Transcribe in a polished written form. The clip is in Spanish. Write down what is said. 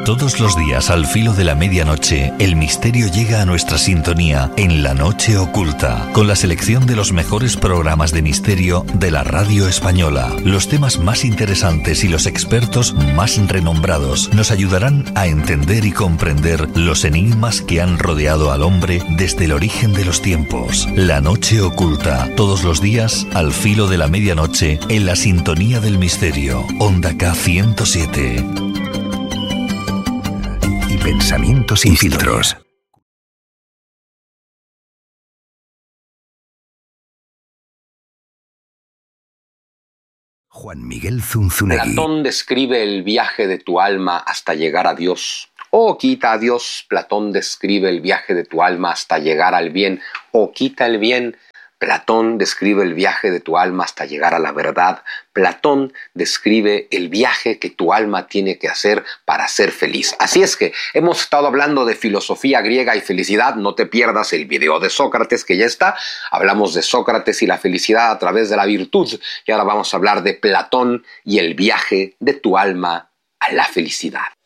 Todos los días al filo de la medianoche, el misterio llega a nuestra sintonía en La Noche Oculta, con la selección de los mejores programas de misterio de la radio española. Los temas más interesantes y los expertos más renombrados nos ayudarán a entender y comprender los enigmas que han rodeado al hombre desde el origen de los tiempos. La Noche Oculta, todos los días al filo de la medianoche en la sintonía del misterio. Onda K 107. Pensamientos sin filtros. Juan Miguel Zunzunegui. Platón describe el viaje de tu alma hasta llegar a Dios. Oh, quita a Dios. Platón describe el viaje de tu alma hasta llegar al bien. Oh, quita el bien. Platón describe el viaje de tu alma hasta llegar a la verdad. Platón describe el viaje que tu alma tiene que hacer para ser feliz. Así es que hemos estado hablando de filosofía griega y felicidad. No te pierdas el video de Sócrates que ya está. Hablamos de Sócrates y la felicidad a través de la virtud. Y ahora vamos a hablar de Platón y el viaje de tu alma a la felicidad.